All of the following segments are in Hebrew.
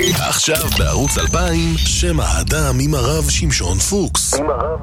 עכשיו בערוץ 2000, שם האדם עם הרב שמשון פוקס.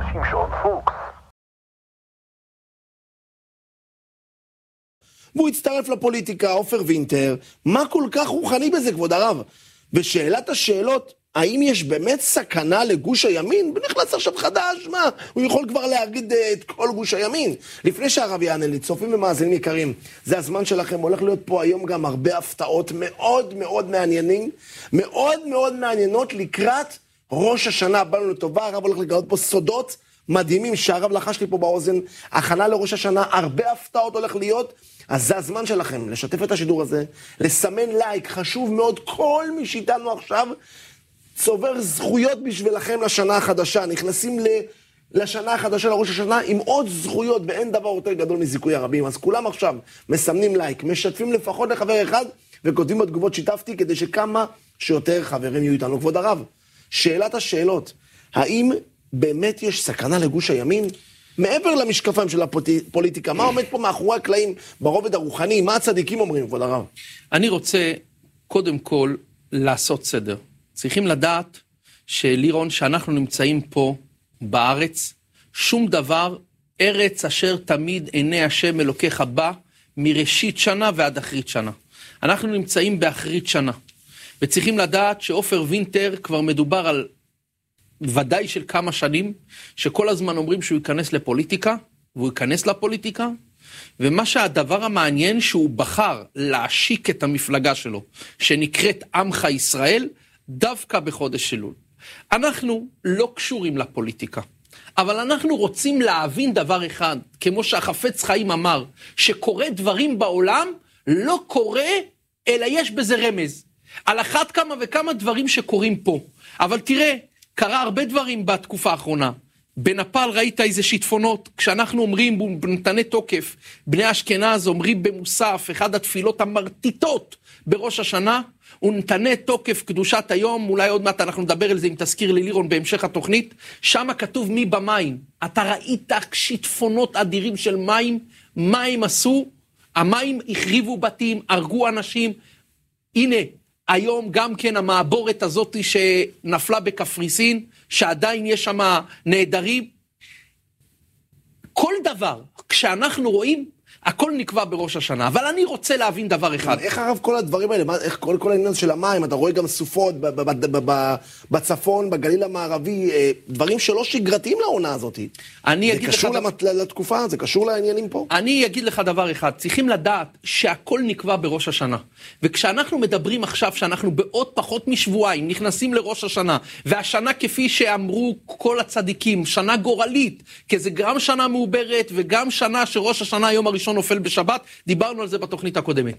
והוא הצטרף לפוליטיקה, עופר וינטר. מה כל כך רוחני בזה, כבוד הרב? ושאלת השאלות, האם יש באמת סכנה לגוש הימין? ונכנס עכשיו חדש, מה? הוא יכול כבר להגיד את כל גוש הימין. לפני שהרב יענה לי, צופים ומאזינים יקרים, זה הזמן שלכם, הולך להיות פה היום גם הרבה הפתעות מאוד מאוד מעניינים, מאוד מאוד מעניינות לקראת ראש השנה. באנו לטובה, הרב הולך לגלות פה סודות מדהימים שהרב לחש לי פה באוזן, הכנה לראש השנה, הרבה הפתעות הולך להיות. אז זה הזמן שלכם לשתף את השידור הזה, לסמן לייק, חשוב מאוד, כל מי שאיתנו עכשיו צובר זכויות בשבילכם לשנה החדשה, נכנסים לשנה החדשה, לראש השנה, עם עוד זכויות, ואין דבר יותר גדול מזיכוי הרבים. אז כולם עכשיו מסמנים לייק, משתפים לפחות לחבר אחד, וכותבים בתגובות שיתפתי, כדי שכמה שיותר חברים יהיו איתנו. כבוד הרב, שאלת השאלות, האם באמת יש סכנה לגוש הימין? מעבר למשקפיים של הפוליטיקה, מה עומד פה מאחורי הקלעים ברובד הרוחני? מה הצדיקים אומרים, כבוד הרב? אני רוצה קודם כל לעשות סדר. צריכים לדעת לירון, שאנחנו נמצאים פה בארץ, שום דבר, ארץ אשר תמיד עיני השם אלוקיך בא, מראשית שנה ועד אחרית שנה. אנחנו נמצאים באחרית שנה, וצריכים לדעת שעופר וינטר כבר מדובר על ודאי של כמה שנים, שכל הזמן אומרים שהוא ייכנס לפוליטיקה, והוא ייכנס לפוליטיקה, ומה שהדבר המעניין שהוא בחר להשיק את המפלגה שלו, שנקראת עמך ישראל, דווקא בחודש אלול. אנחנו לא קשורים לפוליטיקה, אבל אנחנו רוצים להבין דבר אחד, כמו שהחפץ חיים אמר, שקורה דברים בעולם, לא קורה, אלא יש בזה רמז. על אחת כמה וכמה דברים שקורים פה. אבל תראה, קרה הרבה דברים בתקופה האחרונה. בנפל ראית איזה שיטפונות, כשאנחנו אומרים בנתני תוקף, בני אשכנז אומרים במוסף, אחד התפילות המרטיטות בראש השנה, ונתנה תוקף קדושת היום, אולי עוד מעט אנחנו נדבר על זה אם תזכיר לי לירון בהמשך התוכנית, שם כתוב מי במים, אתה ראית שיטפונות אדירים של מים, מה הם עשו? המים החריבו בתים, הרגו אנשים, הנה, היום גם כן המעבורת הזאת שנפלה בקפריסין, שעדיין יש שם נהדרים, כל דבר, כשאנחנו רואים, הכל נקבע בראש השנה, אבל אני רוצה להבין דבר אחד. איך הרב כל הדברים האלה, איך כל העניין של המים, אתה רואה גם סופות בצפון, בגליל המערבי, דברים שלא שגרתיים לעונה הזאת. זה קשור לתקופה, זה קשור לעניינים פה? אני אגיד לך דבר אחד, צריכים לדעת שהכל נקבע בראש השנה, וכשאנחנו מדברים עכשיו שאנחנו בעוד פחות משבועיים נכנסים לראש השנה, והשנה כפי שאמרו כל הצדיקים, שנה גורלית, כי זה גם שנה מעוברת וגם שנה שראש השנה היום הראשון נופל בשבת, דיברנו על זה בתוכנית הקודמת.